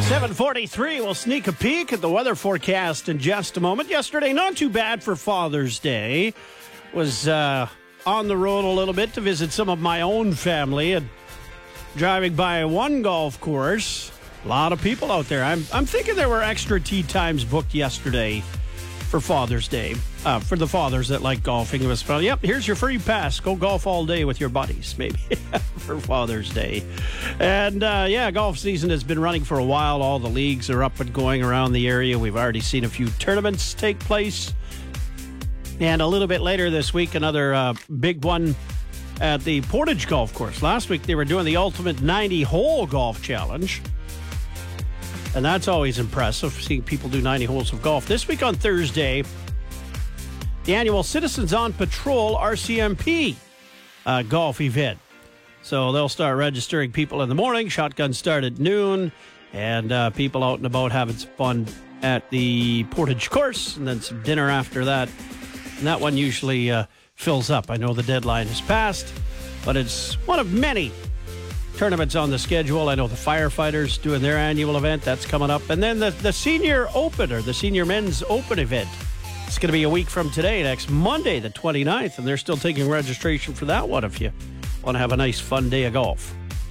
7:43. We'll sneak a peek at the weather forecast in just a moment. Yesterday, not too bad for Father's Day. Was on the road a little bit to visit some of my own family and driving by one golf course. A lot of people out there. I'm thinking there were extra tee times booked yesterday for Father's Day. For the fathers that like golfing, it was fun. Yep, here's your free pass. Go golf all day with your buddies, maybe, for Father's Day. And, golf season has been running for a while. All the leagues are up and going around the area. We've already seen a few tournaments take place. And a little bit later this week, another big one at the Portage Golf Course. Last week, they were doing the Ultimate 90-Hole Golf Challenge. And that's always impressive, seeing people do 90 holes of golf. This week on Thursday, the annual Citizens on Patrol RCMP golf event. So they'll start registering people in the morning. Shotguns start at noon. And people out and about having some fun at the Portage course. And then some dinner after that. And that one usually fills up. I know the deadline is passed, but it's one of many tournaments on the schedule. I know the firefighters doing their annual event. That's coming up. And then the Senior Open, or the Senior Men's Open event. It's going to be a week from today, next Monday, the 29th. And they're still taking registration for that one if you want to have a nice, fun day of golf.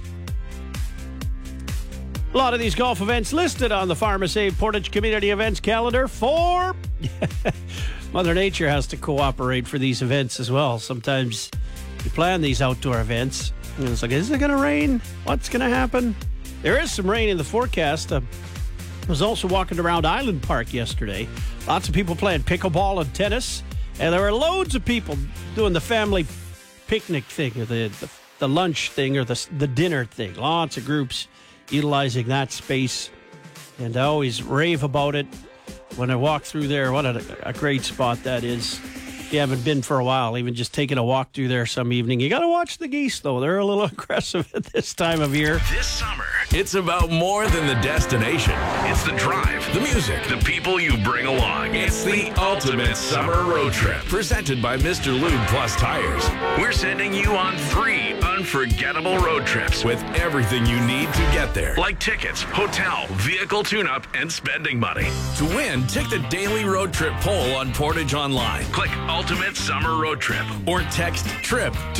A lot of these golf events listed on the Pharmasave Portage Community Events calendar for... Mother Nature has to cooperate for these events as well. Sometimes you plan these outdoor events, and it's like, is it going to rain? What's going to happen? There is some rain in the forecast. I was also walking around Island Park yesterday. Lots of people playing pickleball and tennis, and there were loads of people doing the family picnic thing, or the lunch thing, or the dinner thing. Lots of groups utilizing that space, and I always rave about it when I walk through there. What a great spot that is. If you haven't been for a while, even just taking a walk through there some evening. You got to watch the geese, though. They're a little aggressive at this time of year. This summer, it's about more than the destination. It's the drive, the music, the people you bring along. It's the ultimate summer road trip. Presented by Mr. Lube Plus Tires. We're sending you on 3 unforgettable road trips with everything you need to get there. Like tickets, hotel, vehicle tune-up, and spending money. To win, take the daily road trip poll on Portage Online. Click Ultimate Summer Road Trip or text TRIP to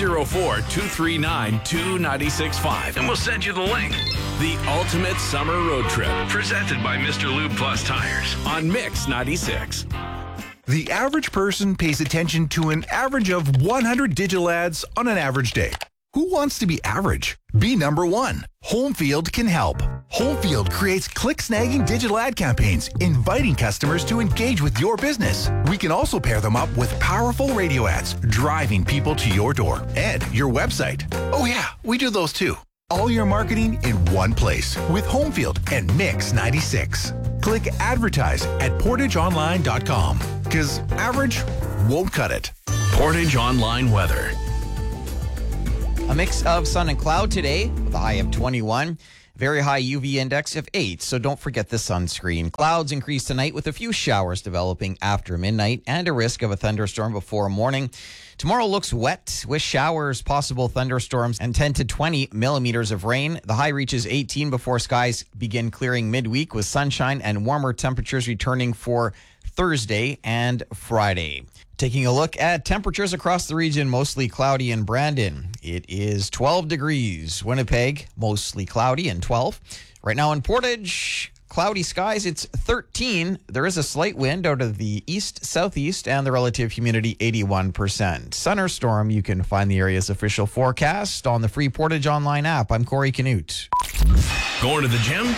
204-239-2965 and we'll send you the link. The Ultimate Summer Road Trip, presented by Mr. Lube Plus Tires on Mix 96. The average person pays attention to an average of 100 digital ads on an average day. Who wants to be average? Be number one. Homefield can help. Homefield creates click-snagging digital ad campaigns, inviting customers to engage with your business. We can also pair them up with powerful radio ads, driving people to your door and your website. Oh yeah, we do those too. All your marketing in one place with Homefield and Mix 96. Click advertise at portageonline.com because average won't cut it. Portage Online weather. A mix of sun and cloud today with a high of 21. Very high UV index of 8, so don't forget the sunscreen. Clouds increase tonight with a few showers developing after midnight and a risk of a thunderstorm before morning. Tomorrow looks wet with showers, possible thunderstorms, and 10 to 20 millimeters of rain. The high reaches 18 before skies begin clearing midweek with sunshine and warmer temperatures returning for Thursday and Friday. Taking a look at temperatures across the region, mostly cloudy in Brandon. It is 12 degrees. Winnipeg, mostly cloudy and 12. Right now in Portage, cloudy skies, it's 13. There is a slight wind out of the east-southeast and the relative humidity 81%. Sun or storm, you can find the area's official forecast on the free Portage Online app. I'm Corey Canute. Going to the gym?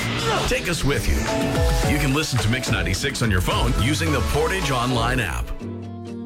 Take us with you. You can listen to Mix 96 on your phone using the Portage Online app.